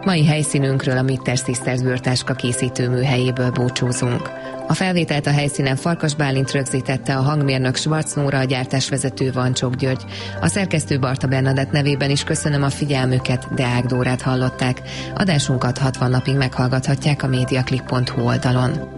Mai helyszínünkről, a Mitter Sisters bőrtáska készítő műhelyéből búcsúzunk. A felvételt a helyszínen Farkas Bálint rögzítette, a hangmérnök Schwarz Nóra, a gyártásvezető Vancsok György. A szerkesztő Barta Bernadett nevében is köszönöm a figyelmüket, Deák Dórát hallották. Adásunkat 60 napig meghallgathatják a mediaclick.hu oldalon.